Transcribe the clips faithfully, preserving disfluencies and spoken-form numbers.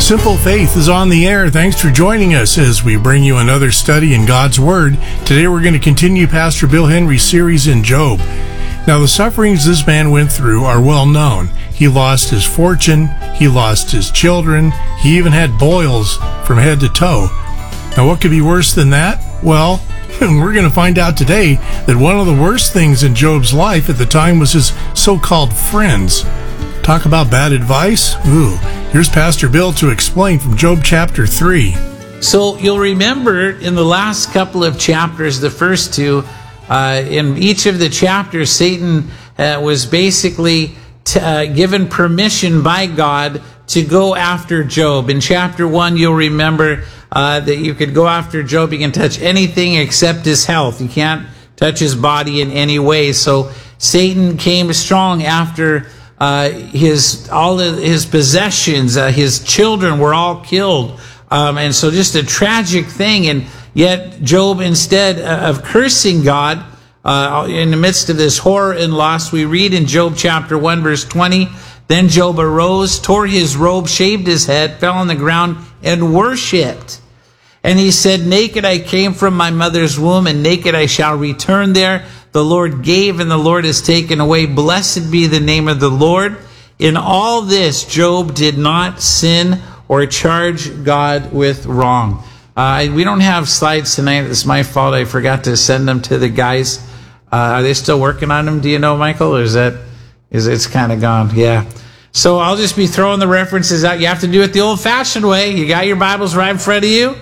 Simple Faith is on the air. Thanks for joining us as we bring you another study in God's Word. Today we're going to continue Pastor Bill Henry's series in Job. Now, the sufferings this man went through are well known. He lost his fortune, he lost his children, he even had boils from head to toe. Now, what could be worse than that? Well, we're going to find out today that one of the worst things in Job's life at the time was his so-called friends. Talk about bad advice? Ooh, here's Pastor Bill to explain from Job chapter three. So you'll remember in the last couple of chapters, the first two, uh, in each of the chapters, Satan uh, was basically t- uh, given permission by God to go after Job. In chapter one, you'll remember uh, that you could go after Job. You can touch anything except his health. You can't touch his body in any way. So Satan came strong after Uh, his all of his possessions, uh, his children were all killed, um, and so just a tragic thing. And yet Job, instead of cursing God uh, in the midst of this horror and loss, we read in Job chapter one, verse twenty, "Then Job arose, tore his robe, shaved his head, fell on the ground, and worshipped. And he said, 'Naked I came from my mother's womb, and naked I shall return there. The Lord gave, and the Lord has taken away. Blessed be the name of the Lord.' In all this, Job did not sin or charge God with wrong." Uh, we don't have slides tonight. It's my fault. I forgot to send them to the guys. Uh, are they still working on them? Do you know, Michael? Or is that, is it's kind of gone? Yeah. So I'll just be throwing the references out. You have to do it the old-fashioned way. You got your Bibles right in front of you.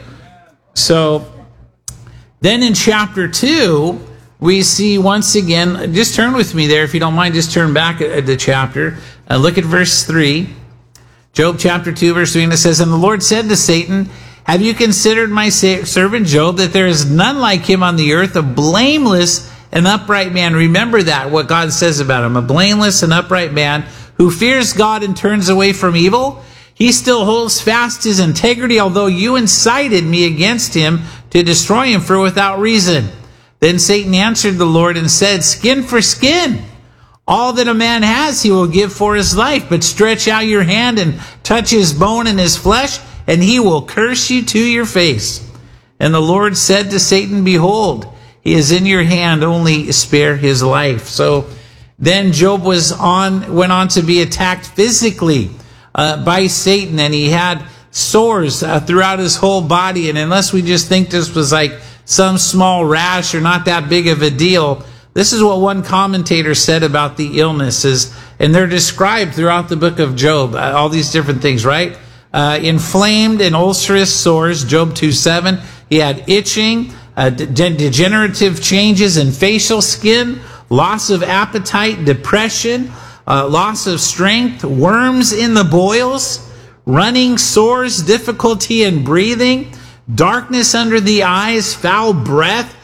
So then in chapter two, we see once again, just turn with me there, if you don't mind, just turn back at the chapter and look at verse three. Job chapter two, verse three, and it says, "And the Lord said to Satan, 'Have you considered my servant Job, that there is none like him on the earth, a blameless and upright man?'" Remember that, what God says about him, a blameless and upright man who fears God and turns away from evil. "He still holds fast his integrity, although you incited me against him to destroy him for without reason." Then Satan answered the Lord and said, "Skin for skin. All that a man has he will give for his life. But stretch out your hand and touch his bone and his flesh, and he will curse you to your face." And the Lord said to Satan, "Behold, he is in your hand, only spare his life." So then Job was on, went on to be attacked physically uh, by Satan, and he had sores uh, throughout his whole body. And unless we just think this was like some small rash or not that big of a deal, this is what one commentator said about the illnesses, and they're described throughout the book of Job, uh, all these different things, right? Uh, inflamed and ulcerous sores, Job two seven. He had itching, uh, de- degenerative changes in facial skin, loss of appetite, depression, uh, loss of strength, worms in the boils, running sores, difficulty in breathing, darkness under the eyes, foul breath,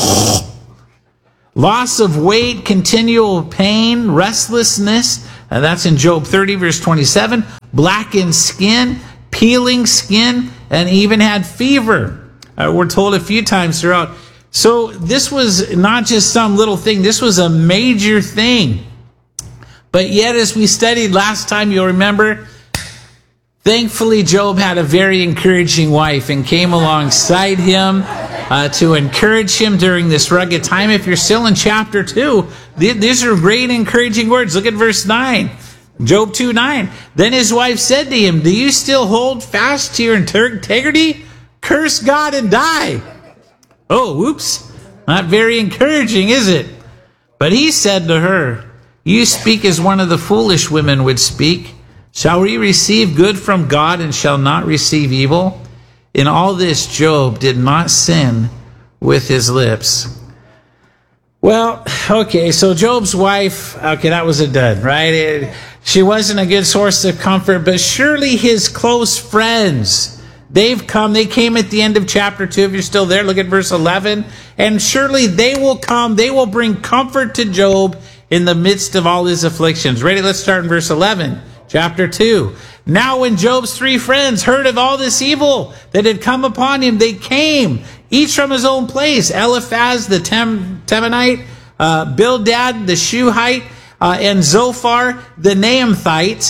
loss of weight, continual pain, restlessness. And that's in Job thirty, verse twenty-seven. Blackened skin, peeling skin, and even had fever. Uh, we're told a few times throughout. So this was not just some little thing. This was a major thing. But yet, as we studied last time, you'll remember, thankfully, Job had a very encouraging wife and came alongside him uh, to encourage him during this rugged time. If you're still in chapter two, th- these are great encouraging words. Look at verse nine. Job two nine. "Then his wife said to him, 'Do you still hold fast to your integrity? Curse God and die.'" Oh, whoops. Not very encouraging, is it? But he said to her, "You speak as one of the foolish women would speak. Shall we receive good from God and shall not receive evil?" In all this, Job did not sin with his lips. Well, okay, so Job's wife, okay, that was a dud, right? It, she wasn't a good source of comfort, but surely his close friends, they've come, they came at the end of chapter two. If you're still there, look at verse eleven. And surely they will come, they will bring comfort to Job in the midst of all his afflictions. Ready? Let's start in verse eleven. Chapter two. "Now when Job's three friends heard of all this evil that had come upon him, they came, each from his own place. Eliphaz the Tem- Temanite, uh, Bildad the Shuhite, uh, and Zophar the Naamathite,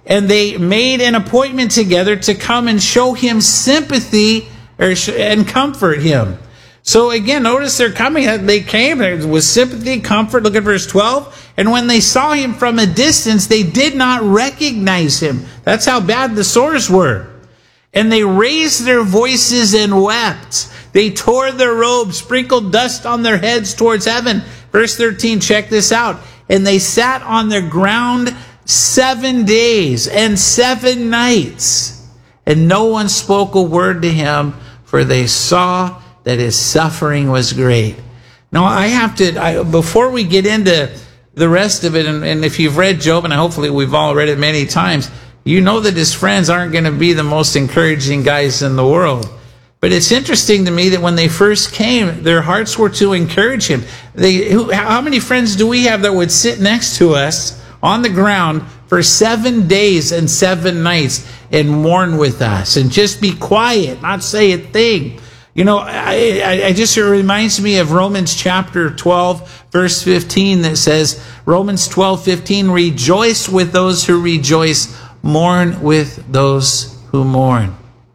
And they made an appointment together to come and show him sympathy or and comfort him. So again, notice they're coming. They came with sympathy, comfort. Look at verse twelve. And when they saw him from a distance, they did not recognize him. That's how bad the sores were. And they raised their voices and wept. They tore their robes, sprinkled dust on their heads towards heaven. Verse thirteen, check this out. And they sat on the ground seven days and seven nights. And no one spoke a word to him, for they saw that his suffering was great. Now, I have to, I, before we get into the rest of it, and, and if you've read Job, and hopefully we've all read it many times, you know that his friends aren't going to be the most encouraging guys in the world. But it's interesting to me that when they first came, their hearts were to encourage him. They, who, how many friends do we have that would sit next to us on the ground for seven days and seven nights and mourn with us and just be quiet, not say a thing? You know, I, I, I just, it reminds me of Romans chapter twelve, verse fifteen, that says, Romans twelve, fifteen, rejoice with those who rejoice, mourn with those who mourn.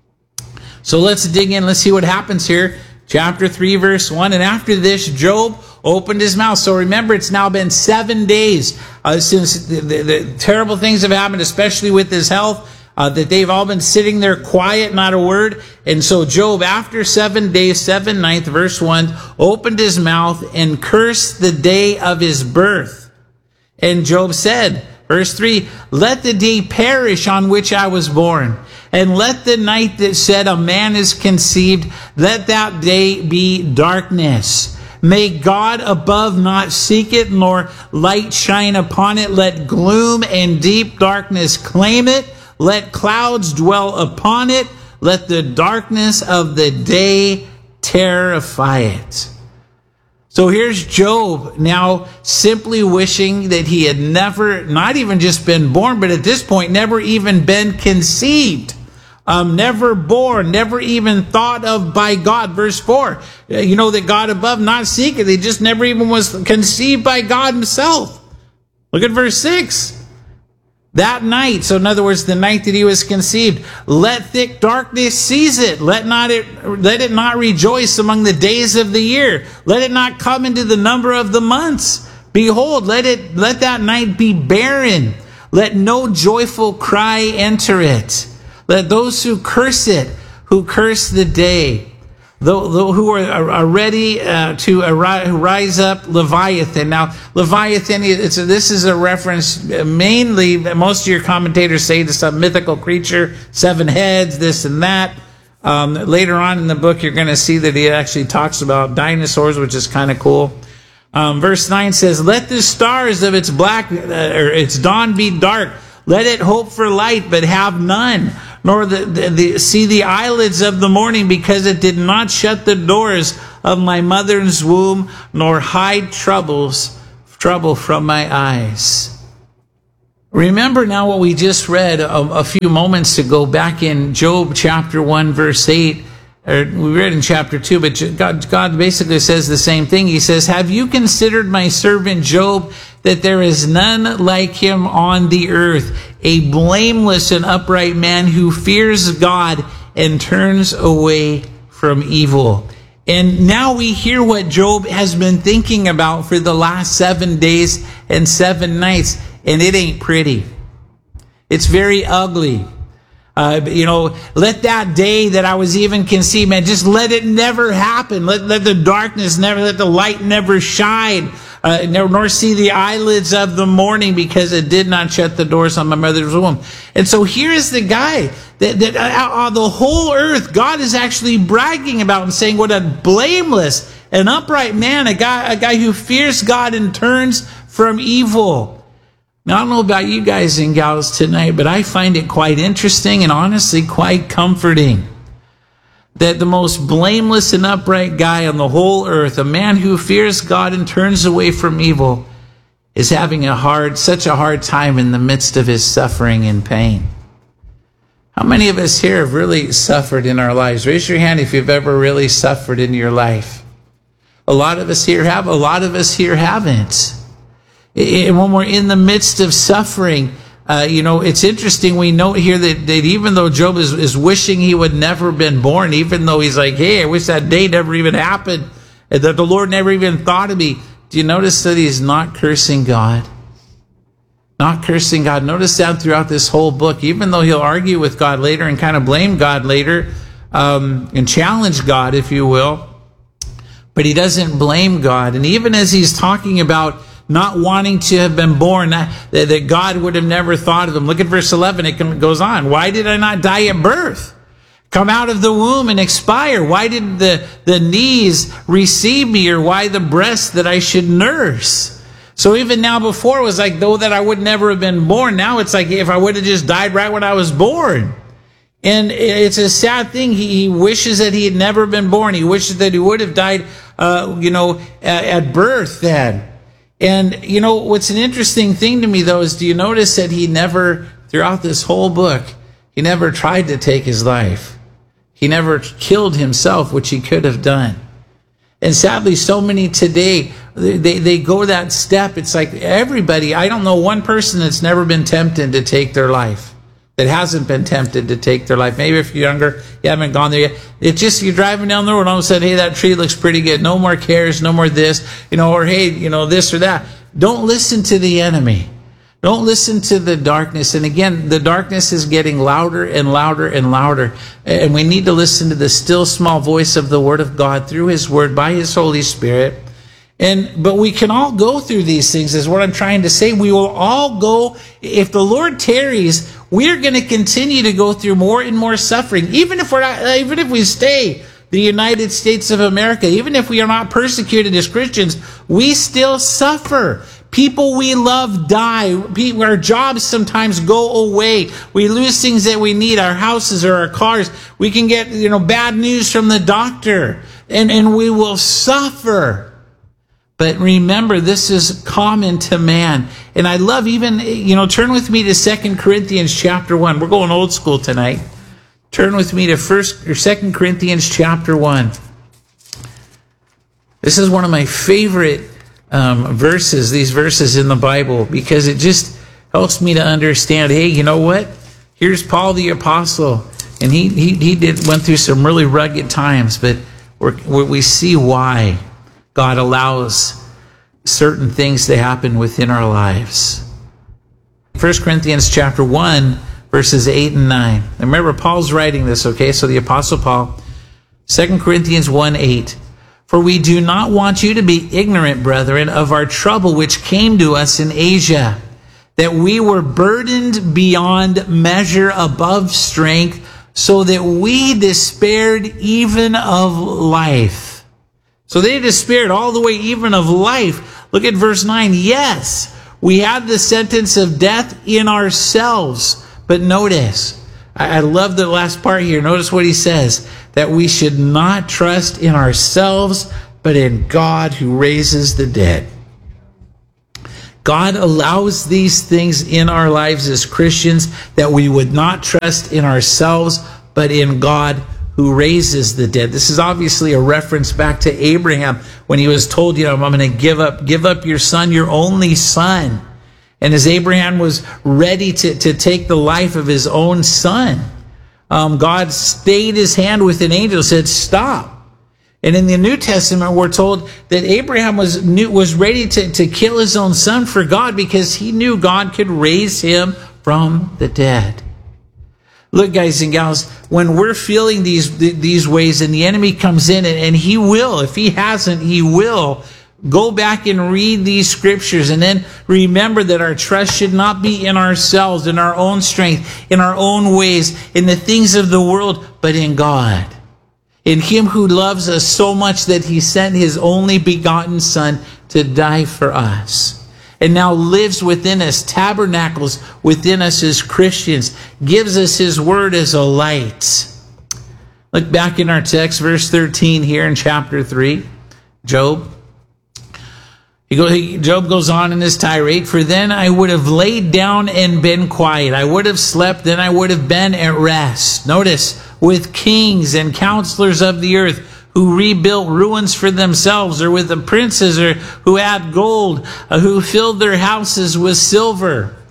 So let's dig in. Let's see what happens here. Chapter three, verse one. And after this, Job opened his mouth. So remember, it's now been seven days uh, since the, the, the terrible things have happened, especially with his health, uh, that they've all been sitting there quiet, not a word. And so Job, after seven days, seven nights, verse one, opened his mouth and cursed the day of his birth. And Job said, verse three, let the day perish on which I was born, and let the night that said a man is conceived, let that day be darkness. May God above not seek it, nor light shine upon it. Let gloom and deep darkness claim it. Let clouds dwell upon it. Let the darkness of the day terrify it. So here's Job now simply wishing that he had never, not even just been born, but at this point, never even been conceived. Um, never born, never even thought of by God. Verse four, you know that God above not seek it. He just never even was conceived by God himself. Look at verse six. That night, so in other words, the night that he was conceived, let thick darkness seize it. Let not it, let it not rejoice among the days of the year. Let it not come into the number of the months. Behold, let it, let that night be barren. Let no joyful cry enter it. Let those who curse it, who curse the day, who are, are ready uh, to rise up, Leviathan. Now, Leviathan, it's a, this is a reference mainly, most of your commentators say, to some mythical creature, seven heads, this and that. Um, later on in the book, you're going to see that he actually talks about dinosaurs, which is kind of cool. Um, verse nine says, let the stars of its black, uh, or its dawn be dark. Let it hope for light, but have none. Nor the, the, the, see the eyelids of the morning, because it did not shut the doors of my mother's womb, nor hide troubles, trouble from my eyes. Remember now what we just read a, a few moments ago back in Job chapter one, verse eight. Or we read in chapter two, but God, God basically says the same thing. He says, have you considered my servant Job, that there is none like him on the earth, a blameless and upright man who fears God and turns away from evil? And now we hear what Job has been thinking about for the last seven days and seven nights, and it ain't pretty. It's very ugly. Uh, you know, let that day that I was even conceived, man, just let it never happen. Let, let the darkness never, let the light never shine, uh, nor, nor see the eyelids of the morning, because it did not shut the doors on my mother's womb. And so here is the guy that, that uh, uh, the whole earth, God is actually bragging about and saying what a blameless and upright man, a guy, a guy who fears God and turns from evil. Now, I don't know about you guys and gals tonight, but I find it quite interesting and honestly quite comforting that the most blameless and upright guy on the whole earth, a man who fears God and turns away from evil, is having a hard, such a hard time in the midst of his suffering and pain. How many of us here have really suffered in our lives? Raise your hand if you've ever really suffered in your life. A lot of us here have, a lot of us here haven't. And when we're in the midst of suffering, Uh, you know, it's interesting. We note here that, that even though Job is, is wishing he would never been born, even though he's like, hey, I wish that day never even happened, and that the Lord never even thought of me. Do you notice that he's not cursing God? Not cursing God. Notice that throughout this whole book, even though he'll argue with God later and kind of blame God later, um, and challenge God, if you will, but he doesn't blame God. And even as he's talking about not wanting to have been born, that, that God would have never thought of him. Look at verse eleven. It goes on. Why did I not die at birth? Come out of the womb and expire. Why did the, the knees receive me, or why the breast that I should nurse? So even now, before it was like, though that I would never have been born. Now it's like if I would have just died right when I was born. And it's a sad thing. He, he wishes that he had never been born. He wishes that he would have died, uh, you know, at, at birth then. And, you know, what's an interesting thing to me, though, is do you notice that he never, throughout this whole book, he never tried to take his life. He never killed himself, which he could have done. And sadly, so many today, they, they go that step. It's like everybody, I don't know one person that's never been tempted to take their life, that hasn't been tempted to take their life. Maybe if you're younger, you haven't gone there yet. It's just you're driving down the road and all of a sudden, hey, that tree looks pretty good. No more cares, no more this, you know, or hey, you know, this or that. Don't listen to the enemy. Don't listen to the darkness. And again, the darkness is getting louder and louder and louder. And we need to listen to the still small voice of the Word of God through His Word by His Holy Spirit. And, but we can all go through these things, is what I'm trying to say. We will all go, if the Lord tarries, we're going to continue to go through more and more suffering. Even if we're not, even if we stay the United States of America, even if we are not persecuted as Christians, we still suffer. People we love die. Our jobs sometimes go away. We lose things that we need, our houses or our cars. We can get, you know, bad news from the doctor, and, and we will suffer. But remember, this is common to man. And I love even, you know, turn with me to Second Corinthians chapter one. We're going old school tonight. Turn with me to First or Second Corinthians chapter one. This is one of my favorite um, verses, these verses in the Bible, because it just helps me to understand, hey, you know what? Here's Paul the Apostle, and he he, he did went through some really rugged times, but we're, we see why God allows certain things to happen within our lives. First Corinthians chapter one, verses eight and nine. And remember, Paul's writing this, okay? So the Apostle Paul, Second Corinthians one, eight. For we do not want you to be ignorant, brethren, of our trouble which came to us in Asia, that we were burdened beyond measure above strength, so that we despaired even of life. So they despaired all the way even of life. Look at verse nine. Yes, we had the sentence of death in ourselves. But notice, I love the last part here. Notice what he says, that we should not trust in ourselves, but in God who raises the dead. God allows these things in our lives as Christians, that we would not trust in ourselves, but in God who raises the dead. This is obviously a reference back to Abraham when he was told, you know, I'm going to give up, give up your son, your only son. And as Abraham was ready to, to take the life of his own son, um, God stayed his hand with an angel, said, stop. And in the New Testament, we're told that Abraham was knew, was ready to, to kill his own son for God, because he knew God could raise him from the dead. Look, guys and gals, when we're feeling these these ways and the enemy comes in, and, and he will, if he hasn't, he will, go back and read these scriptures, and then remember that our trust should not be in ourselves, in our own strength, in our own ways, in the things of the world, but in God. In Him who loves us so much that He sent His only begotten Son to die for us. And now lives within us, tabernacles within us as Christians, gives us His word as a light. Look back in our text, verse thirteen here in chapter three, Job. He goes, he, Job goes on in this tirade, for then I would have laid down and been quiet. I would have slept, then I would have been at rest. Notice, with kings and counselors of the earth, who rebuilt ruins for themselves, or with the princes or who had gold, uh, who filled their houses with silver.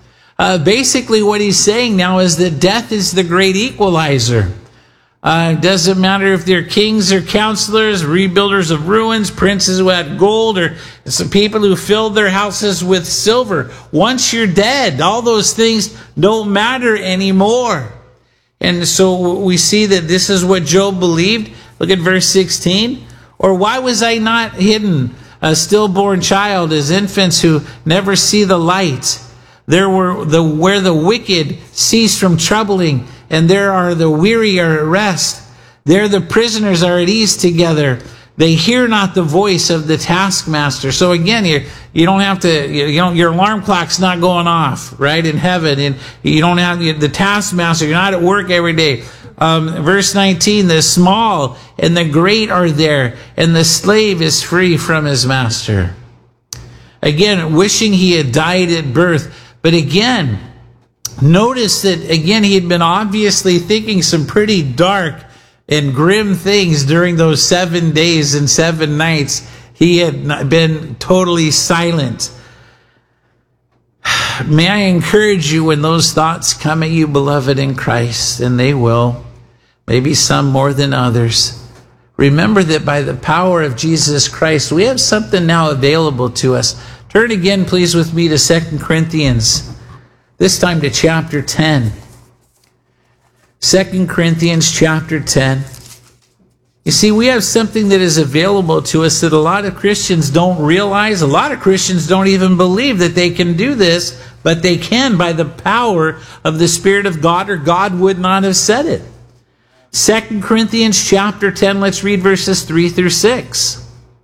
Uh, basically, what he's saying now is that death is the great equalizer. Uh, it doesn't matter if they're kings or counselors, rebuilders of ruins, princes who had gold, or some people who filled their houses with silver. Once you're dead, all those things don't matter anymore. And so we see that this is what Job believed. Look at verse sixteen. Or why was I not hidden, a stillborn child, as infants who never see the light? There were the where the wicked cease from troubling, and there are the weary are at rest. There the prisoners are at ease together. They hear not the voice of the taskmaster. So again, you you don't have to, you know, your alarm clock's not going off, right, in heaven. And you don't have the taskmaster. You're not at work every day. Um, verse nineteen, the small and the great are there, and the slave is free from his master. Again, wishing he had died at birth. But again, notice that, again, he had been obviously thinking some pretty dark and grim things during those seven days and seven nights. He had been totally silent. May I encourage you when those thoughts come at you, beloved in Christ, and they will, maybe some more than others. Remember that by the power of Jesus Christ, we have something now available to us. Turn again, please, with me to Second Corinthians, this time to chapter ten. Second Corinthians chapter ten. You see, we have something that is available to us that a lot of Christians don't realize. A lot of Christians don't even believe that they can do this, but they can by the power of the Spirit of God, or God would not have said it. Second Corinthians chapter ten, let's read verses three through six.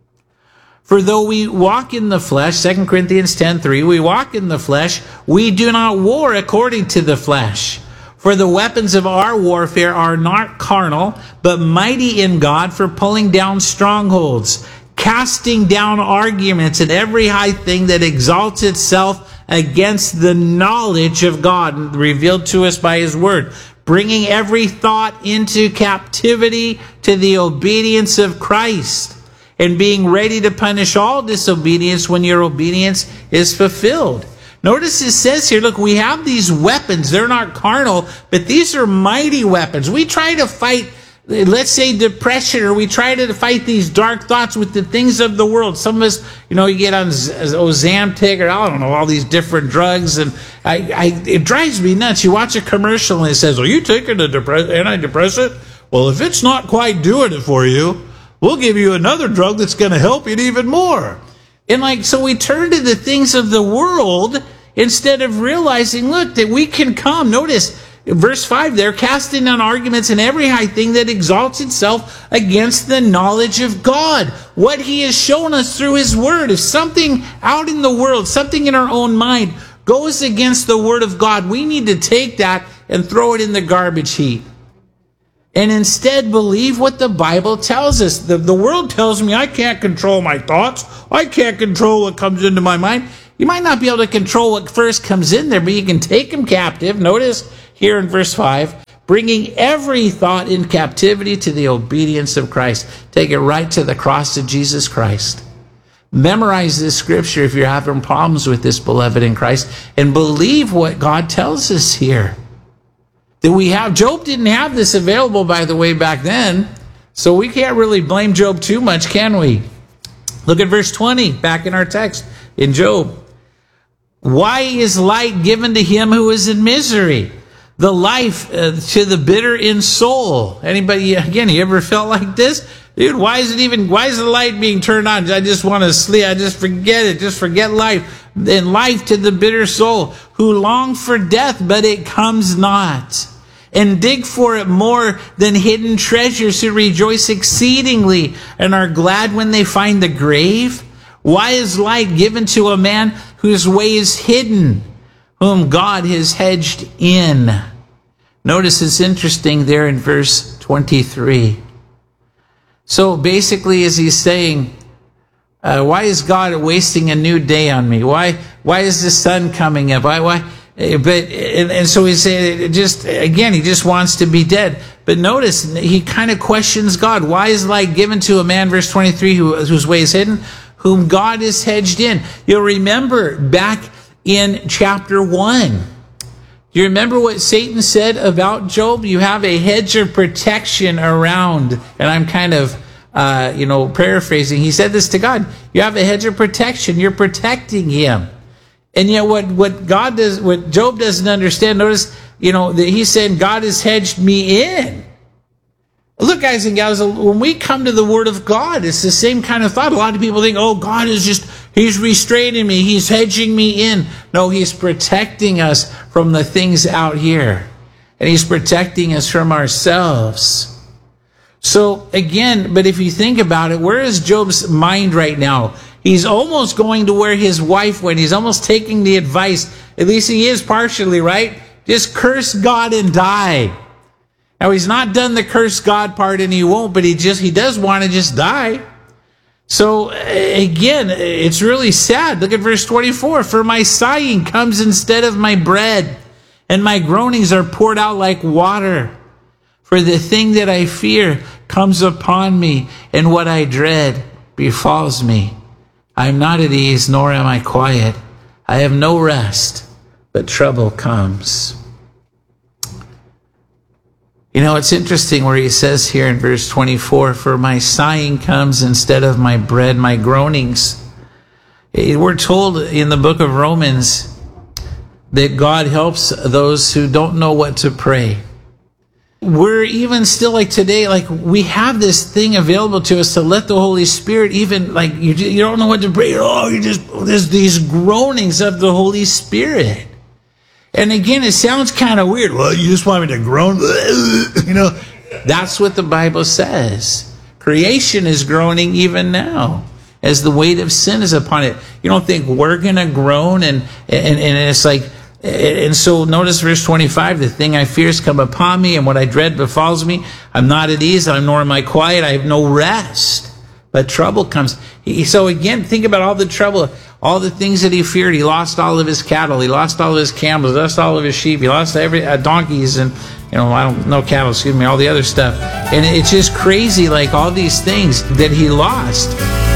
For though we walk in the flesh, Second Corinthians ten three, we walk in the flesh, we do not war according to the flesh. For the weapons of our warfare are not carnal, but mighty in God for pulling down strongholds, casting down arguments and every high thing that exalts itself against the knowledge of God revealed to us by His Word, bringing every thought into captivity to the obedience of Christ, and being ready to punish all disobedience when your obedience is fulfilled. Notice it says here, look, we have these weapons. They're not carnal, but these are mighty weapons. We try to fight, let's say, depression, or we try to fight these dark thoughts with the things of the world. Some of us, you know, you get on Ozempic, or I don't know, all these different drugs, and I, I, it drives me nuts. You watch a commercial and it says, are you taking a depre- antidepressant? Well, if it's not quite doing it for you, we'll give you another drug that's going to help it even more. And like, so we turn to the things of the world instead of realizing, look, that we can come. Notice verse five there, casting down arguments and every high thing that exalts itself against the knowledge of God. What He has shown us through His Word. If something out in the world, something in our own mind goes against the Word of God, we need to take that and throw it in the garbage heap. And instead believe what the Bible tells us. The, the world tells me I can't control my thoughts. I can't control what comes into my mind. You might not be able to control what first comes in there, but you can take them captive. Notice here in verse five, bringing every thought in captivity to the obedience of Christ. Take it right to the cross of Jesus Christ. Memorize this scripture if you're having problems with this, beloved in Christ, and believe what God tells us here. That we have, Job didn't have this available, by the way, back then. So we can't really blame Job too much, can we? Look at verse twenty, back in our text in Job. Why is light given to him who is in misery? The life uh, to the bitter in soul. Anybody, again, you ever felt like this? Dude, why is it even, why is the light being turned on? I just want to sleep. I just forget it. Just forget life. And life to the bitter soul, who long for death, but it comes not. And dig for it more than hidden treasures, who rejoice exceedingly and are glad when they find the grave. Why is light given to a man whose way is hidden, whom God has hedged in? Notice it's interesting there in verse twenty-three. So basically, as he's saying, uh, why is God wasting a new day on me? Why why is the sun coming up? Why why? But and, and so he's saying, just again, he just wants to be dead. But notice he kind of questions God. Why is light given to a man, verse twenty-three, who, whose way is hidden, whom God is hedged in? You'll remember back in chapter one, Do you remember what Satan said about Job? You have a hedge of protection around. And I'm kind of, uh, you know, paraphrasing. He said this to God. You have a hedge of protection. You're protecting him. And yet what, what God does, what Job doesn't understand, notice, you know, that he's saying, God has hedged me in. Look, guys and gals, when we come to the Word of God, it's the same kind of thought. A lot of people think, oh, God is just, he's restraining me. He's hedging me in. No, he's protecting us from the things out here. And he's protecting us from ourselves. So, again, but if you think about it, where is Job's mind right now? He's almost going to where his wife went. He's almost taking the advice. At least he is partially, right? Just curse God and die. Now, he's not done the curse God part, and he won't, but he just he does want to just die. So, again, it's really sad. Look at verse twenty-four. For my sighing comes instead of my bread, and my groanings are poured out like water. For the thing that I fear comes upon me, and what I dread befalls me. I am not at ease, nor am I quiet. I have no rest, but trouble comes. You know, it's interesting where he says here in verse twenty-four, for my sighing comes instead of my bread, my groanings. We're told in the book of Romans that God helps those who don't know what to pray. We're even still like today, like we have this thing available to us to let the Holy Spirit even, like you, you don't know what to pray. Oh, you just, there's these groanings of the Holy Spirit. And again, it sounds kind of weird. Well, you just want me to groan? You know, that's what the Bible says. Creation is groaning even now as the weight of sin is upon it. You don't think we're going to groan? And, and, and it's like, and so notice verse twenty-five, the thing I fear has come upon me, and what I dread befalls me. I'm not at ease, I'm nor am I quiet. I have no rest, but trouble comes. He, so again, think about all the trouble. All the things that he feared. He lost all of his cattle. He lost all of his camels. He lost all of his sheep. He lost every uh, donkeys and, you know, I don't know cattle, excuse me, all the other stuff. And it's just crazy, like all these things that he lost.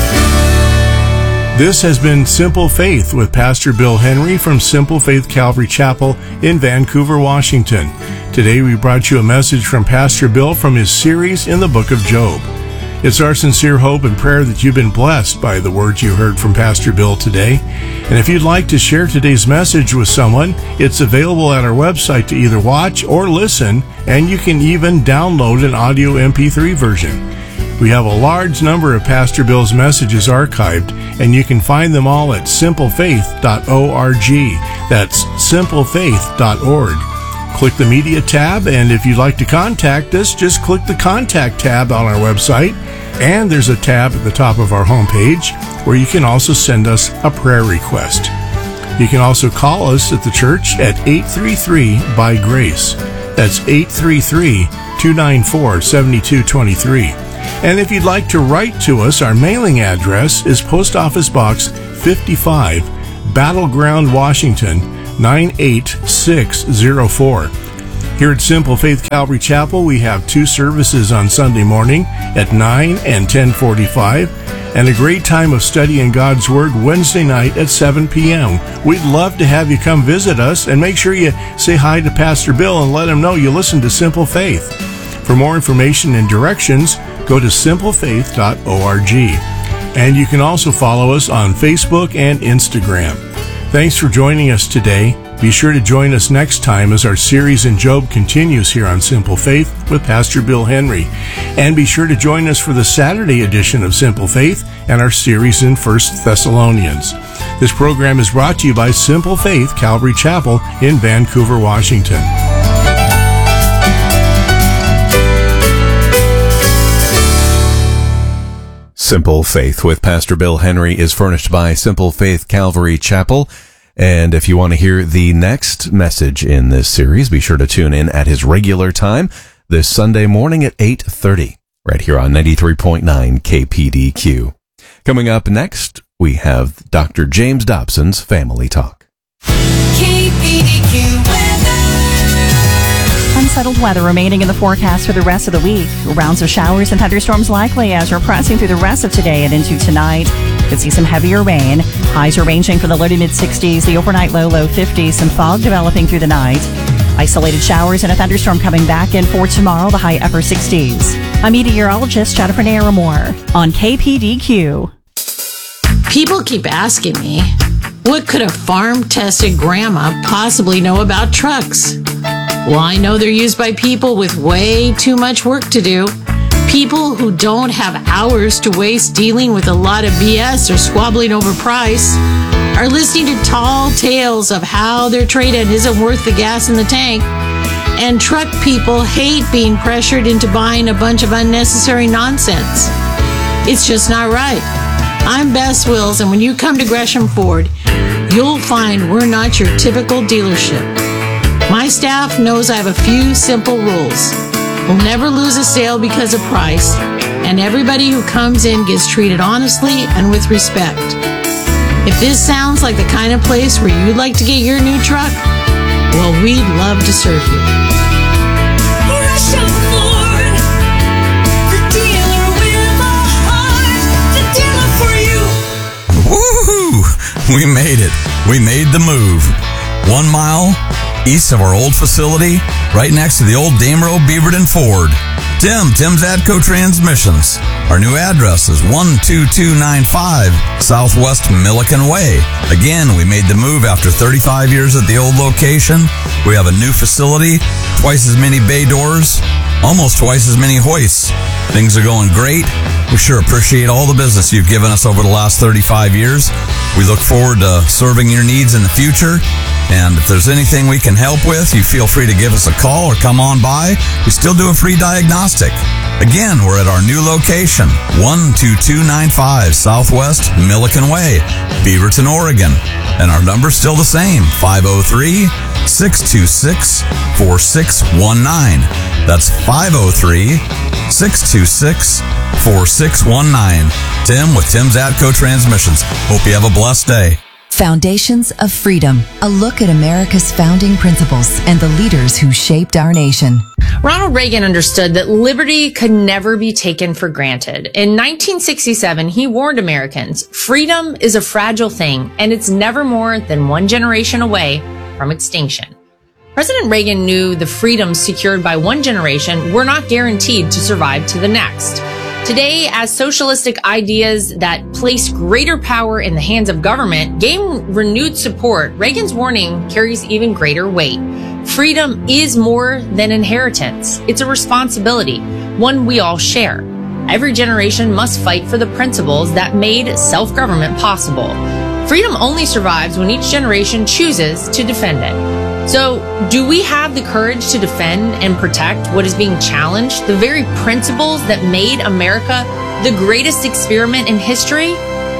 This has been Simple Faith with Pastor Bill Henry from Simple Faith Calvary Chapel in Vancouver, Washington. Today we brought you a message from Pastor Bill from his series in the book of Job. It's our sincere hope and prayer that you've been blessed by the words you heard from Pastor Bill today. And if you'd like to share today's message with someone, it's available at our website to either watch or listen, and you can even download an audio M P three version. We have a large number of Pastor Bill's messages archived, and you can find them all at simple faith dot org. That's simple faith dot org. Click the Media tab, and if you'd like to contact us, just click the Contact tab on our website, and there's a tab at the top of our homepage where you can also send us a prayer request. You can also call us at the church at eight three three by grace. That's eight three three, two nine four, seven two two three. And if you'd like to write to us, our mailing address is Post Office Box fifty-five, Battleground, Washington, nine eight six zero four. Here at Simple Faith Calvary Chapel, we have two services on Sunday morning at nine and ten forty-five, and a great time of studying God's Word Wednesday night at seven p.m. We'd love to have you come visit us, and make sure you say hi to Pastor Bill and let him know you listen to Simple Faith. For more information and directions, go to simple faith dot org. And you can also follow us on Facebook and Instagram. Thanks for joining us today. Be sure to join us next time as our series in Job continues here on Simple Faith with Pastor Bill Henry. And be sure to join us for the Saturday edition of Simple Faith and our series in First Thessalonians. This program is brought to you by Simple Faith Calvary Chapel in Vancouver, Washington. Simple Faith with Pastor Bill Henry is furnished by Simple Faith Calvary Chapel. And if you want to hear the next message in this series, be sure to tune in at his regular time this Sunday morning at eight thirty, right here on ninety-three point nine K P D Q. Coming up next, we have Doctor James Dobson's Family Talk. K P D Q weather. Unsettled weather remaining in the forecast for the rest of the week. Rounds of showers and thunderstorms likely as we're pressing through the rest of today and into tonight. Could see some heavier rain. Highs are ranging from the low to mid-sixties. The overnight low, low fifties. Some fog developing through the night. Isolated showers and a thunderstorm coming back in for tomorrow. The high upper sixties. I'm meteorologist Jennifer Naramore on K P D Q. People keep asking me, what could a farm-tested grandma possibly know about trucks? Well, I know they're used by people with way too much work to do. People who don't have hours to waste dealing with a lot of B S or squabbling over price are listening to tall tales of how their trade-in isn't worth the gas in the tank. And truck people hate being pressured into buying a bunch of unnecessary nonsense. It's just not right. I'm Bess Wills, and when you come to Gresham Ford, you'll find we're not your typical dealership. My staff knows I have a few simple rules. We'll never lose a sale because of price, and everybody who comes in gets treated honestly and with respect. If this sounds like the kind of place where you'd like to get your new truck, well, we'd love to serve you. Gresham Ford, the dealer with a heart, the dealer for you. Woohoo! We made it. We made the move. One mile east of our old facility, right next to the old Damerow Beaverton Ford. Tim, Tim's Atco Transmissions. Our new address is one two two nine five Southwest Milliken Way. Again, we made the move after thirty-five years at the old location. We have a new facility, twice as many bay doors, almost twice as many hoists. Things are going great. We sure appreciate all the business you've given us over the last thirty-five years. We look forward to serving your needs in the future. And if there's anything we can help with, you feel free to give us a call or come on by. We still do a free diagnostic. Again, we're at our new location, one two two nine five Southwest Milliken Way, Beaverton, Oregon. And our number's still the same, five oh three, six two six, four six one nine. That's five oh three, six two six, four six one nine. Tim with Tim's Atco Transmissions. Hope you have a blessed day. Foundations of Freedom, a look at America's founding principles and the leaders who shaped our nation. Ronald Reagan understood that liberty could never be taken for granted. In nineteen sixty-seven, he warned Americans, freedom is a fragile thing, and it's never more than one generation away from extinction. President Reagan knew the freedoms secured by one generation were not guaranteed to survive to the next. Today, as socialistic ideas that place greater power in the hands of government gain renewed support, Reagan's warning carries even greater weight. Freedom is more than inheritance. It's a responsibility, one we all share. Every generation must fight for the principles that made self-government possible. Freedom only survives when each generation chooses to defend it. So, do we have the courage to defend and protect what is being challenged, the very principles that made America the greatest experiment in history?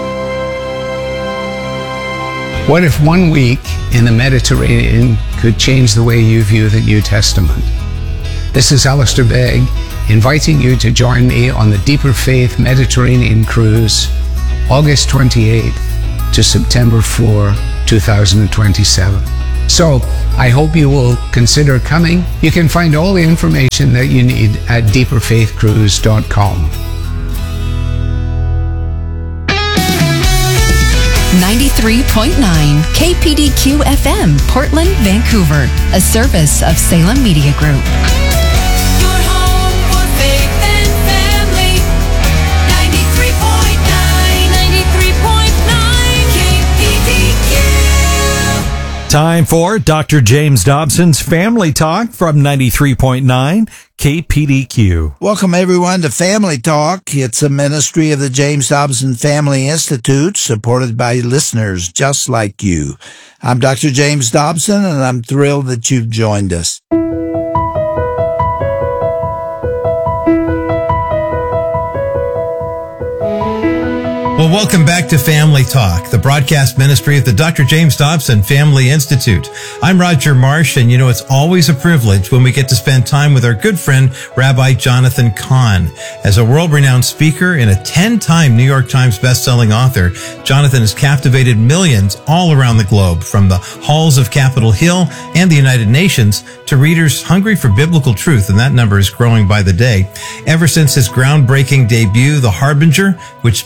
What if one week in the Mediterranean could change the way you view the New Testament? This is Alistair Begg, inviting you to join me on the Deeper Faith Mediterranean Cruise, August twenty-eighth to September fourth, two thousand twenty-seven. So, I hope you will consider coming. You can find all the information that you need at deeper faith cruise dot com. ninety-three point nine K P D Q F M, Portland, Vancouver, a service of Salem Media Group. Your home for faith and family. ninety-three point nine, ninety-three point nine K P D Q. Time for Doctor James Dobson's Family Talk from ninety-three point nine K P D Q. Welcome, everyone, to Family Talk. It's a ministry of the James Dobson Family Institute, supported by listeners just like you. I'm Doctor James Dobson, and I'm thrilled that you've joined us. Well, welcome back to Family Talk, the broadcast ministry of the Doctor James Dobson Family Institute. I'm Roger Marsh, and you know, it's always a privilege when we get to spend time with our good friend, Rabbi Jonathan Cahn. As a world-renowned speaker and a ten-time New York Times best-selling author, Jonathan has captivated millions all around the globe, from the halls of Capitol Hill and the United Nations to readers hungry for biblical truth, and that number is growing by the day. Ever since his groundbreaking debut, The Harbinger, which spent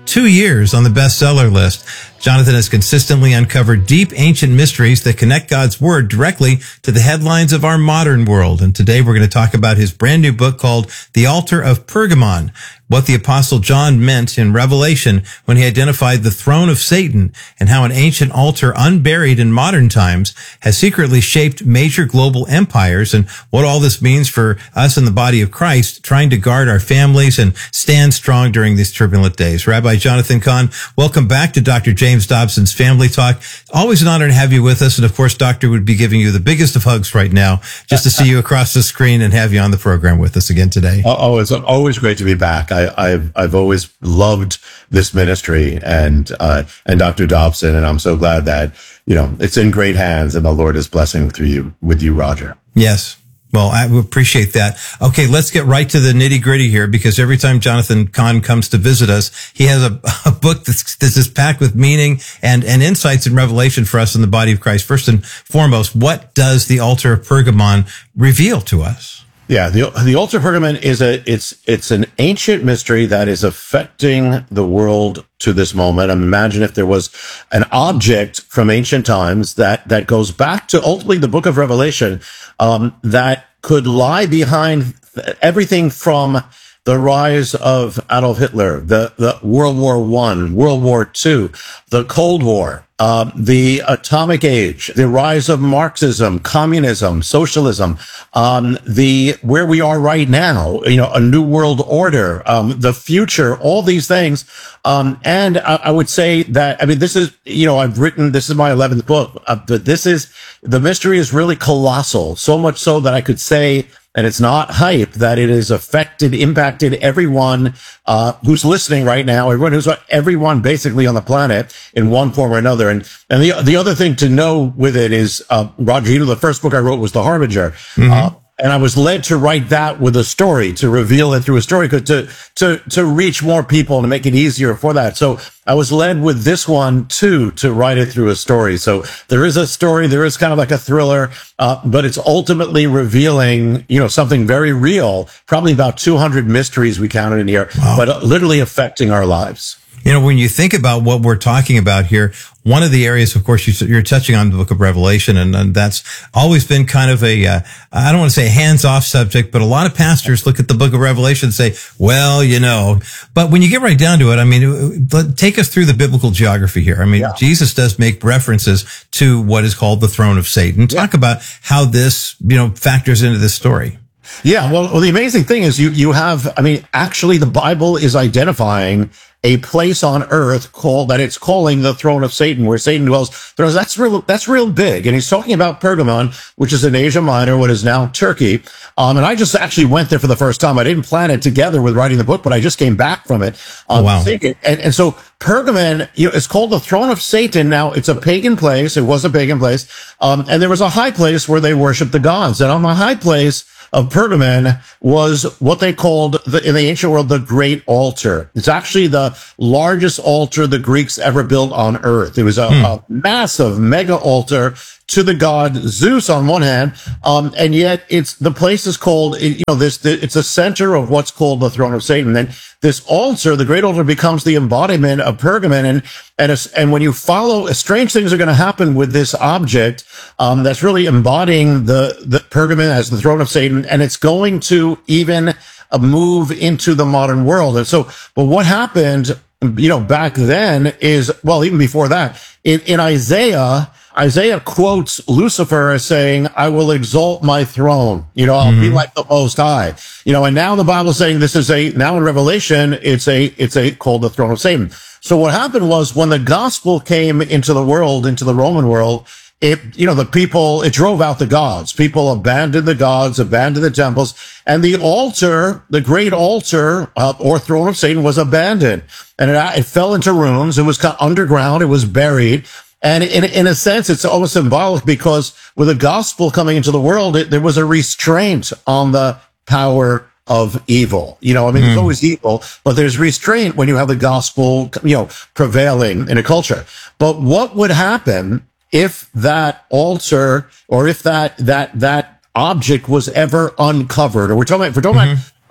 two years on the bestseller list. Jonathan has consistently uncovered deep ancient mysteries that connect God's Word directly to the headlines of our modern world. And today we're going to talk about his brand new book called The Altar of Pergamon, what the Apostle John meant in Revelation when he identified the throne of Satan, and how an ancient altar unburied in modern times has secretly shaped major global empires, and what all this means for us in the body of Christ trying to guard our families and stand strong during these turbulent days. Rabbi Jonathan Cahn, welcome back to Doctor James Dobson's Family Talk. Always an honor to have you with us. And of course, Doctor would be giving you the biggest of hugs right now just to see you across the screen and have you on the program with us again today. Oh, it's always great to be back. I, I've, I've always loved this ministry and, uh, and Doctor Dobson. And I'm so glad that, you know, it's in great hands and the Lord is blessing through you, with you, Roger. Yes. Well, I appreciate that. Okay, let's get right to the nitty gritty here, because every time Jonathan Cahn comes to visit us, he has a, a book that's, that's just packed with meaning and, and insights and revelation for us in the body of Christ. First and foremost, what does the altar of Pergamon reveal to us? Yeah, the the altar of Pergamon is a it's it's an ancient mystery that is affecting the world to this moment. I mean, imagine if there was an object from ancient times that that goes back to ultimately the book of Revelation, um, that could lie behind everything from the rise of Adolf Hitler, the, the World War One, World War Two, the Cold War, uh, the atomic age, the rise of Marxism, communism, socialism, um, the where we are right now, you know, a new world order, um, the future, all these things. Um, and I, I would say that, I mean, this is, you know, I've written, this is my eleventh book, uh, but this is, the mystery is really colossal, so much so that I could say, and it's not hype, that it has affected, impacted everyone uh who's listening right now, everyone who's everyone basically on the planet in one form or another. And and the the other thing to know with it is, uh, Roger, you know, the first book I wrote was The Harbinger. Mm-hmm. Uh, and I was led to write that with a story, to reveal it through a story, to, to, to reach more people and to make it easier for that. So I was led with this one too, to write it through a story. So there is a story, there is kind of like a thriller, uh, but it's ultimately revealing, you know, something very real, probably about two hundred mysteries we counted in here, wow. but uh, literally affecting our lives. You know, when you think about what we're talking about here, one of the areas, of course, you, you're touching on the book of Revelation, and, and that's always been kind of a, uh, I don't want to say hands-off subject, but a lot of pastors look at the book of Revelation and say, well, you know, but when you get right down to it, I mean, take us through the biblical geography here. I mean, yeah. Jesus does make references to what is called the throne of Satan. Talk yeah. about how this, you know, factors into this story. Yeah, well, well, the amazing thing is you, you have, I mean, actually the Bible is identifying a place on earth called, that it's calling the throne of Satan, where Satan dwells. That's real, that's real big. And he's talking about Pergamon, which is in Asia Minor, what is now Turkey. Um, and I just actually went there for the first time. I didn't plan it together with writing the book, but I just came back from it. Um, oh, wow. Thinking, and, and so Pergamon, you know, it's called the throne of Satan. Now, it's a pagan place. It was a pagan place. Um, and there was a high place where they worshiped the gods. And on the high place of Pergamon was what they called, the, in the ancient world, the Great Altar. It's actually the largest altar the Greeks ever built on earth. It was a, hmm. a massive mega altar to the god Zeus on one hand, um, and yet it's, the place is called, you know, this, it's a center of what's called the throne of Satan. And this altar, the Great Altar, becomes the embodiment of Pergamon. And, and, and when you follow, strange things are going to happen with this object, um, that's really embodying the, the Pergamon as the throne of Satan. And it's going to even uh, move into the modern world. And so, but what happened, you know, back then is, well, even before that, in, in Isaiah, Isaiah quotes Lucifer as saying, I will exalt my throne. You know, I'll mm-hmm. be like the Most High. You know, and now the Bible is saying this is a, now in Revelation, it's a, it's a called the throne of Satan. So what happened was when the gospel came into the world, into the Roman world, it, you know, the people, it drove out the gods. People abandoned the gods, abandoned the temples, and the altar, the great altar, uh, or throne of Satan was abandoned. And it, it fell into ruins. It was underground. It was buried. And in, in a sense, it's almost symbolic because with the gospel coming into the world, it, there was a restraint on the power of evil. You know, I mean, mm. there's always evil, but there's restraint when you have the gospel, you know, prevailing in a culture. But what would happen if that altar or if that, that, that object was ever uncovered? Or we're talking about, if we're talking mm-hmm. about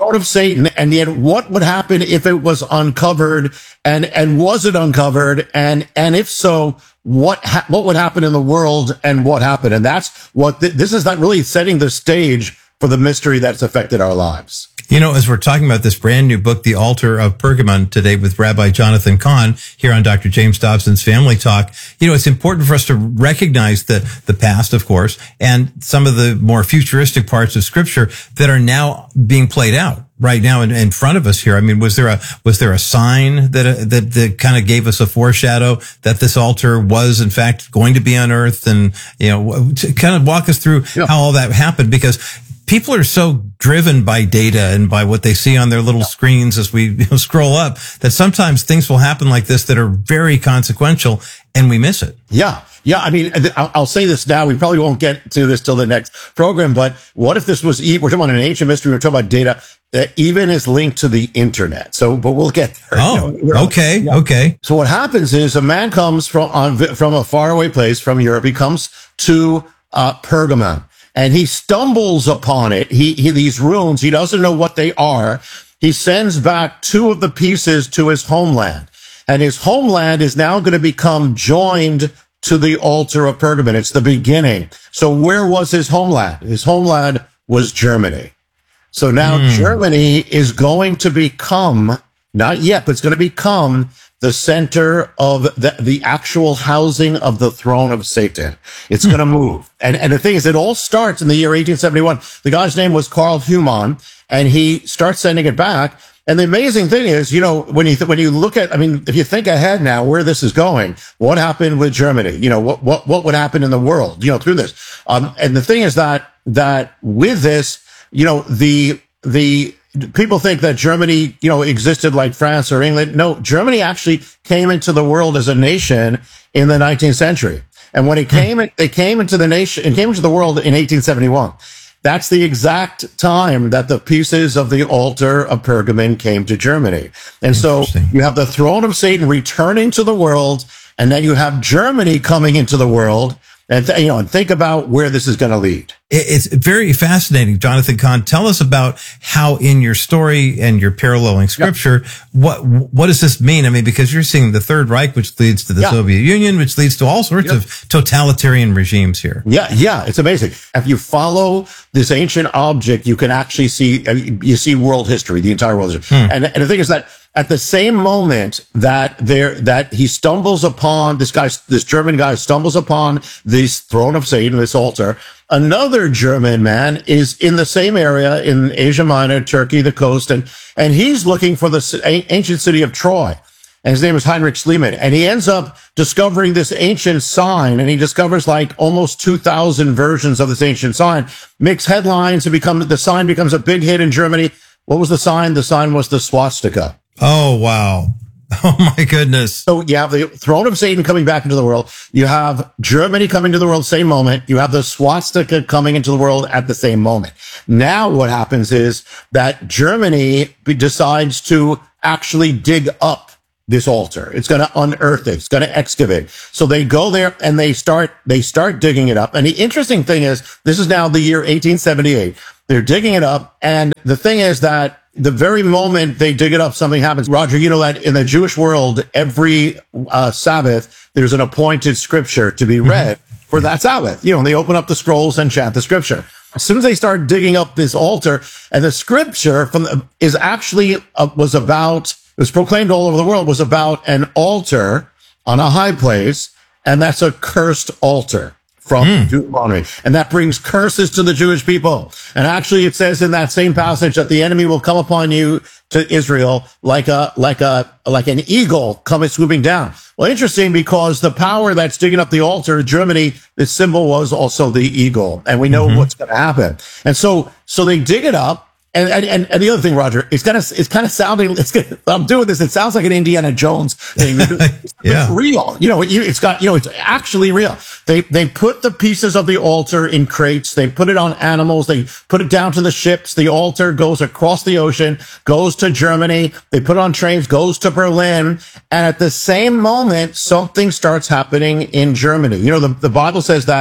throne of Satan. And yet what would happen if it was uncovered? And, and was it uncovered? And, and if so, what, ha- what would happen in the world and what happened? And that's what, th- this is not really setting the stage for the mystery that's affected our lives. You know, as we're talking about this brand new book, The Altar of Pergamon, today with Rabbi Jonathan Cahn here on Doctor James Dobson's Family Talk, you know, it's important for us to recognize the, the past, of course, and some of the more futuristic parts of Scripture that are now being played out right now in, in front of us here. I mean, was there a, was there a sign that, uh, that, that kind of gave us a foreshadow that this altar was in fact going to be unearthed? And, you know, to kind of walk us through yeah. how all that happened, because people are so driven by data and by what they see on their little screens as we you know, scroll up that sometimes things will happen like this that are very consequential and we miss it. Yeah. Yeah. I mean, I'll, I'll say this now. We probably won't get to this till the next program, but what if this was, we're talking about an ancient mystery, we're talking about data that even is linked to the internet. So, but we'll get there. Oh, you know, okay. Yeah. Okay. So what happens is a man comes from, on, from a faraway place from Europe. He comes to, uh, Pergamon. And he stumbles upon it. He, he, these runes, he doesn't know what they are. He sends back two of the pieces to his homeland. And his homeland is now going to become joined to the altar of Pergamon. It's the beginning. So where was his homeland? His homeland was Germany. So now mm. Germany is going to become, not yet, but it's going to become the center of the, the actual housing of the throne of Satan. It's going to move. And, and the thing is, it all starts in the year eighteen seventy-one. The guy's name was Karl Humann, and he starts sending it back. And the amazing thing is, you know, when you, th- when you look at, I mean, if you think ahead now where this is going, what happened with Germany? You know, what, what, what would happen in the world, you know, through this? Um, and the thing is that, that with this, you know, the, the, people think that Germany, you know, existed like France or England. No, Germany actually came into the world as a nation in the nineteenth century. And when it came, it, they came into the nation, it came into the world in eighteen seventy-one. That's the exact time that the pieces of the altar of Pergamon came to Germany. And so you have the throne of Satan returning to the world, and then you have Germany coming into the world. And, th- you know, and think about where this is going to lead. It's very fascinating, Jonathan Cahn. Tell us about how in your story and your paralleling scripture, yep. what what does this mean? I mean, because you're seeing the Third Reich, which leads to the yeah. Soviet Union, which leads to all sorts yep. of totalitarian regimes here. Yeah, yeah, it's amazing. If you follow this ancient object, you can actually see you see world history, the entire world history. Hmm. And, and the thing is that at the same moment that there that he stumbles upon this guy, this German guy stumbles upon this throne of Satan, this altar, another German man is in the same area in Asia Minor, Turkey, the coast, and and he's looking for the ancient city of Troy. And his name is Heinrich Schliemann. And he ends up discovering this ancient sign, and he discovers like almost two thousand versions of this ancient sign, makes headlines, and become the sign becomes a big hit in Germany. What was the sign? The sign was the swastika. Oh, wow. Oh, my goodness. So you have the throne of Satan coming back into the world. You have Germany coming to the world same moment. You have the swastika coming into the world at the same moment. Now what happens is that Germany decides to actually dig up this altar. It's going to unearth it. It's going to excavate. So they go there and they start, they start digging it up. And the interesting thing is, this is now the year eighteen seventy-eight. They're digging it up. And the thing is that the very moment they dig it up, something happens. Roger, you know that in the Jewish world, every uh, Sabbath, there's an appointed scripture to be read mm-hmm. for that Sabbath. You know, they open up the scrolls and chant the scripture. As soon as they start digging up this altar, and the scripture from the, is actually uh, was about, it was proclaimed all over the world, was about an altar on a high place, and that's a cursed altar from mm. Deuteronomy. And that brings curses to the Jewish people. And actually it says in that same passage that the enemy will come upon you, to Israel, like a, like a, like an eagle coming swooping down. Well, interesting, because the power that's digging up the altar, Germany, the symbol was also the eagle. And we know mm-hmm. what's going to happen. And so, so they dig it up. And, and, and the other thing, Roger, it's kind of, it's kind of sounding, it's good. I'm doing this. It sounds like an Indiana Jones thing. It's, yeah. it's real. You know, it, it's got, you know, it's actually real. They, they put the pieces of the altar in crates. They put it on animals. They put it down to the ships. The altar goes across the ocean, goes to Germany. They put it on trains, goes to Berlin. And at the same moment, something starts happening in Germany. You know, the, the Bible says that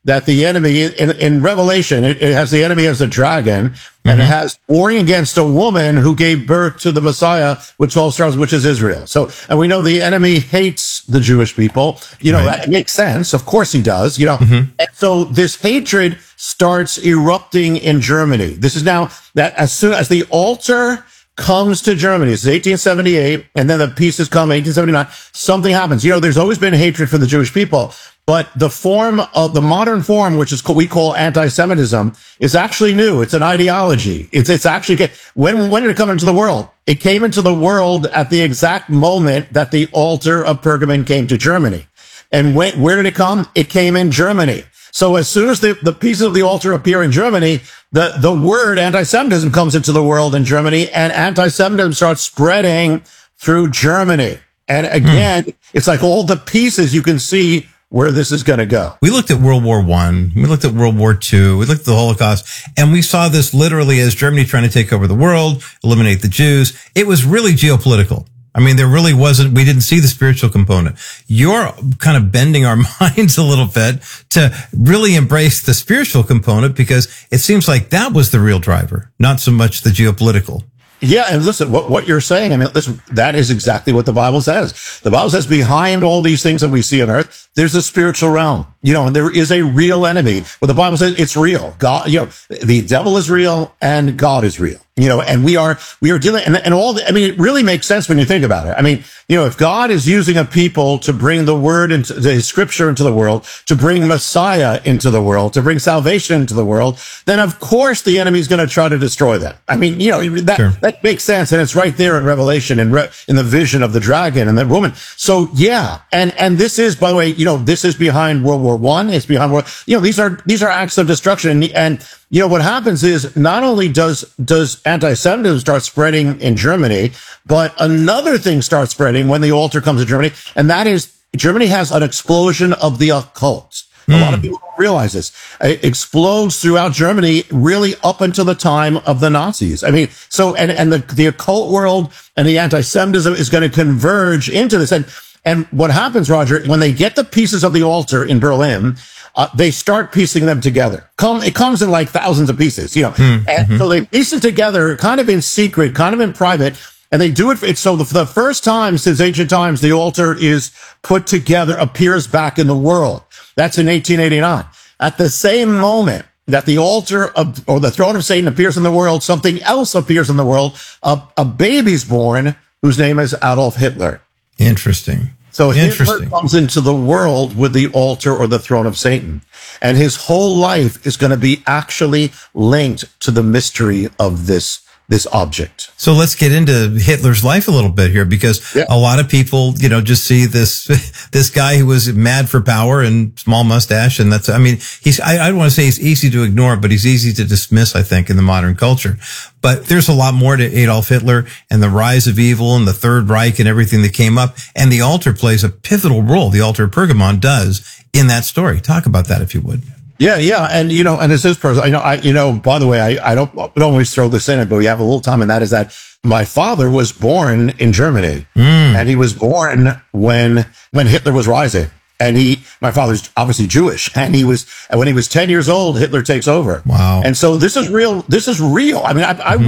that the enemy in, in Revelation, it, it has the enemy as a dragon, mm-hmm. and it has warring against a woman who gave birth to the Messiah with twelve stars, which is Israel. So, and we know the enemy hates the Jewish people. You know, right. That makes sense. Of course he does, you know. Mm-hmm. And so this hatred starts erupting in Germany. This is now that as soon as the altar comes to Germany, it's eighteen seventy-eight, and then the pieces come eighteen seventy-nine, something happens. You know, there's always been hatred for the Jewish people, but the form of the modern form, which is called, we call anti-Semitism, is actually new. It's an ideology. It's, it's actually, when, when did it come into the world? It came into the world at the exact moment that the altar of Pergamon came to Germany. And when, where did it come? It came in Germany. So as soon as the, the pieces of the altar appear in Germany, the, the word anti-Semitism comes into the world in Germany, and anti-Semitism starts spreading through Germany. And again, mm. it's like all the pieces you can see where this is going to go. We looked at World War One, we looked at World War Two, we looked at the Holocaust, and we saw this literally as Germany trying to take over the world, eliminate the Jews. It was really geopolitical. I mean, there really wasn't, we didn't see the spiritual component. You're kind of bending our minds a little bit to really embrace the spiritual component, because it seems like that was the real driver, not so much the geopolitical. Yeah, and listen, what, what you're saying, I mean, listen, that is exactly what the Bible says. The Bible says behind all these things that we see on earth, there's a spiritual realm, you know, and there is a real enemy. But the Bible says it's real. God, you know, the devil is real and God is real, you know, and we are, we are dealing, and, and all the, I mean, it really makes sense when you think about it. I mean, you know, if God is using a people to bring the word into the scripture into the world, to bring Messiah into the world, to bring salvation into the world, then of course the enemy is going to try to destroy them. I mean, you know, that, sure. that makes sense. And it's right there in Revelation and Re- in the vision of the dragon and the woman. So yeah. And, and this is, by the way, you know, this is behind World War One. It's behind World, you know, these are, these are acts of destruction. And, and, you know, what happens is not only does, does anti-Semitism start spreading in Germany, but another thing starts spreading when the altar comes to Germany. And that is, Germany has an explosion of the occult. Mm. A lot of people don't realize this. It explodes throughout Germany, really up until the time of the Nazis. I mean, so, and, and the, the occult world and the anti-Semitism is going to converge into this. And, and what happens, Roger, when they get the pieces of the altar in Berlin, Uh, they start piecing them together. Come, it comes in like thousands of pieces, you know. Mm-hmm. And so they piece it together kind of in secret, kind of in private, and they do it. For, it's so the, for the first time since ancient times, the altar is put together, appears back in the world. That's in eighteen eighty-nine. At the same moment that the altar of, or the throne of Satan appears in the world, something else appears in the world. A, a baby's born whose name is Adolf Hitler. Interesting. So Hitler comes into the world with the altar or the throne of Satan, and his whole life is going to be actually linked to the mystery of this this object. So let's get into Hitler's life a little bit here, because yeah. a lot of people, you know, just see this this guy who was mad for power and small mustache, and that's, I mean, he's, I, I don't want to say he's easy to ignore, but he's easy to dismiss, I think, in the modern culture. But there's a lot more to Adolf Hitler and the rise of evil and the Third Reich and everything that came up, and the altar plays a pivotal role. The altar of Pergamon does in that story. Talk about that, if you would. Yeah, yeah, and you know, and as this person, I know, I, you know, by the way, I, I don't, I don't always throw this in, but we have a little time, and that is that my father was born in Germany, mm. and he was born when when Hitler was rising, and he, my father's obviously Jewish, and he was, and when he was ten years old, Hitler takes over. Wow! And so this is real. This is real. I mean, I, I